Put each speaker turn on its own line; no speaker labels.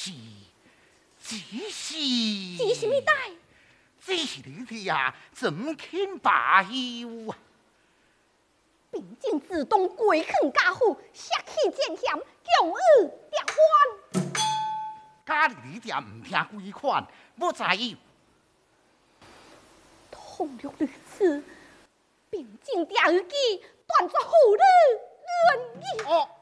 这什么代？
这是你的呀，怎肯罢休啊？
并进自东归肯家父，杀气渐险，强恶调换。
家里你家唔听规款，我知有。
同了如此，并进第二季，断作父女恩义。
哦。